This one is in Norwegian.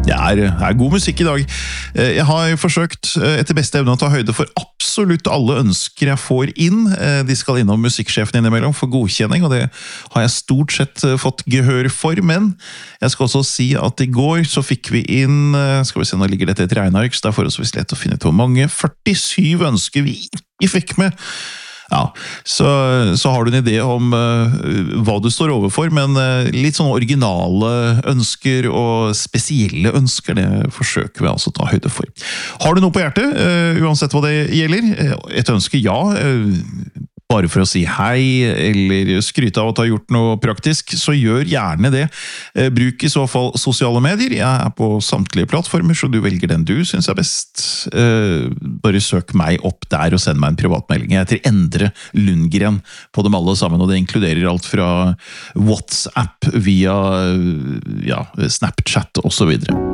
Det er god musikk i dag. Jeg har forsøkt etter beste evne å ta høyde for absolutt alle ønsker jeg får inn. De skal innom musikksjefen innimellom for godkjenning, og det har jeg stort sett fått gehør for. Men jeg skal også si at i går så fikk vi inn, skal vi se, nå ligger dette i et regneark, så det er forholdsvis lett å finne ut hvor mange. 47 ønsker vi ikke fikk med. Ja, så har du en idé om hva du står overfor, men litt sånn originale ønsker og spesielle ønsker, det forsøker vi altså å ta høyde for. Har du noe på hjertet, uansett hva det gjelder? Et ønske, ja. Bare for å si hei, eller skryte av at du har gjort noe praktisk, så gjør gjerne det. Bruk i så fall sosiale medier. Jeg er på samtlige plattformer, så du velger den du synes er best. Bare søk meg opp der og send meg en privatmelding. Jeg heter Endre Lundgren på dem alle sammen, og det inkluderer alt fra WhatsApp via Snapchat og så videre.